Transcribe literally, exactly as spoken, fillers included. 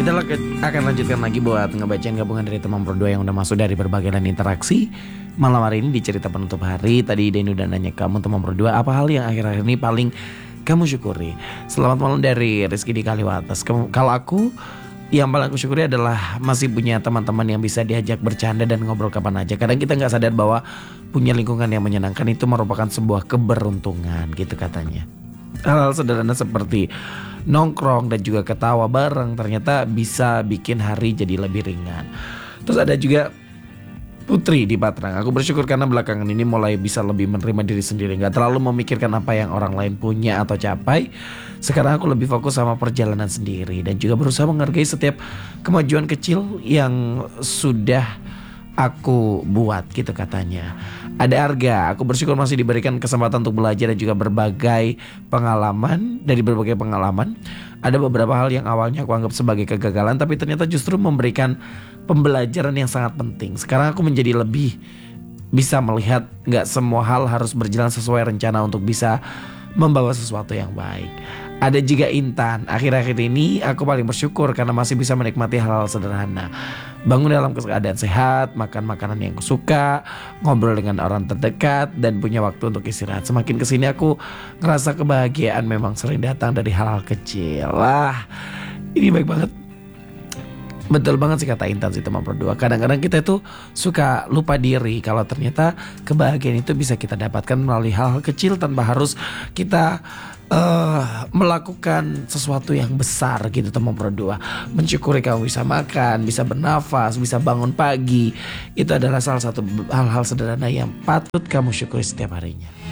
Kita akan lanjutkan lagi buat ngebacain gabungan dari teman berdua yang udah masuk dari berbagai lain interaksi. Malam hari ini di cerita penutup hari, tadi Deni udah nanya kamu teman berdua, apa hal yang akhir-akhir ini paling kamu syukuri? Selamat malam dari Rizky di Kaliwates. Kalau aku, yang paling aku syukuri adalah masih punya teman-teman yang bisa diajak bercanda dan ngobrol kapan aja. Kadang kita gak sadar bahwa punya lingkungan yang menyenangkan itu merupakan sebuah keberuntungan gitu katanya. Hal-hal sederhana seperti nongkrong dan juga ketawa bareng ternyata bisa bikin hari jadi lebih ringan. Terus ada juga Putri di Patrang. Aku bersyukur karena belakangan ini mulai bisa lebih menerima diri sendiri, gak terlalu memikirkan apa yang orang lain punya atau capai. Sekarang aku lebih fokus sama perjalanan sendiri dan juga berusaha menghargai setiap kemajuan kecil yang sudah aku buat gitu katanya. Ada Arga, aku bersyukur masih diberikan kesempatan untuk belajar dan juga berbagai pengalaman. Dari berbagai pengalaman, ada beberapa hal yang awalnya aku anggap sebagai kegagalan, tapi ternyata justru memberikan pembelajaran yang sangat penting. Sekarang aku menjadi lebih bisa melihat gak semua hal harus berjalan sesuai rencana untuk bisa membawa sesuatu yang baik. Ada juga Intan, akhir-akhir ini aku paling bersyukur karena masih bisa menikmati hal-hal sederhana. Bangun dalam keadaan sehat, makan makanan yang aku suka, ngobrol dengan orang terdekat, dan punya waktu untuk istirahat. Semakin kesini aku ngerasa kebahagiaan memang sering datang dari hal-hal kecil. Wah, ini baik banget. Betul banget sih kata Intan sih teman berdua. Kadang-kadang kita itu suka lupa diri kalau ternyata kebahagiaan itu bisa kita dapatkan melalui hal-hal kecil tanpa harus kita Uh, melakukan sesuatu yang besar gitu teman berdua. Mensyukuri kamu bisa makan, bisa bernafas, bisa bangun pagi. Itu adalah salah satu hal-hal sederhana yang patut kamu syukuri setiap harinya.